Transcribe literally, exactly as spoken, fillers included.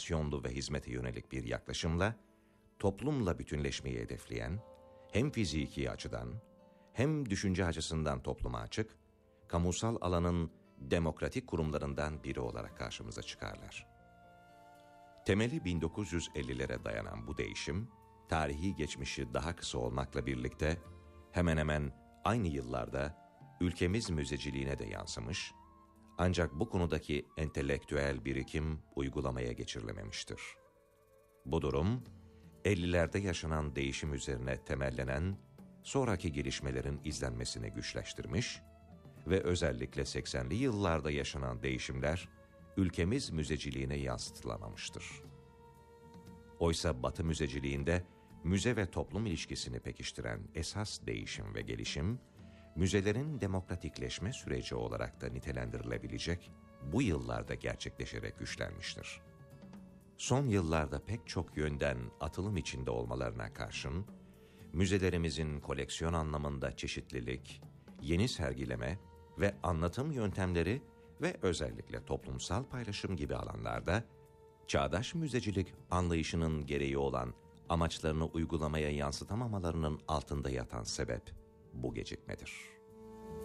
inovasyonlu ve hizmete yönelik bir yaklaşımla toplumla bütünleşmeyi hedefleyen, hem fiziki açıdan hem düşünce açısından topluma açık, kamusal alanın demokratik kurumlarından biri olarak karşımıza çıkarlar. Temeli bin dokuz yüz ellilere dayanan bu değişim, tarihi geçmişi daha kısa olmakla birlikte hemen hemen aynı yıllarda ülkemiz müzeciliğine de yansımış, ancak bu konudaki entelektüel birikim uygulamaya geçirilememiştir. Bu durum, ellilerde yaşanan değişim üzerine temellenen sonraki gelişmelerin izlenmesini güçleştirmiş ve özellikle seksenli yıllarda yaşanan değişimler ülkemiz müzeciliğine yansıtılamamıştır. Oysa Batı müzeciliğinde müze ve toplum ilişkisini pekiştiren esas değişim ve gelişim, müzelerin demokratikleşme süreci olarak da nitelendirilebilecek bu yıllarda gerçekleşerek güçlenmiştir. Son yıllarda pek çok yönden atılım içinde olmalarına karşın, müzelerimizin koleksiyon anlamında çeşitlilik, yeni sergileme ve anlatım yöntemleri ve özellikle toplumsal paylaşım gibi alanlarda çağdaş müzecilik anlayışının gereği olan amaçlarını uygulamaya yansıtamamalarının altında yatan sebep bu gecikmedir.